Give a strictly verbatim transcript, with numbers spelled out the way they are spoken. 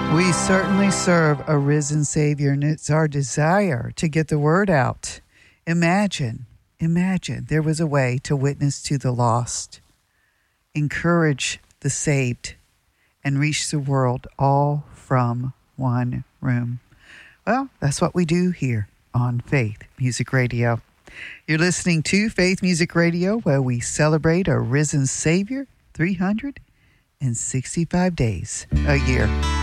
We certainly serve a risen Savior, and it's our desire to get the word out. Imagine, imagine there was a way to witness to the lost, encourage the saved, and reach the world all from one room. Well, that's what we do here on Faith Music Radio. You're listening to Faith Music Radio, where we celebrate a risen Savior three hundred sixty-five days a year.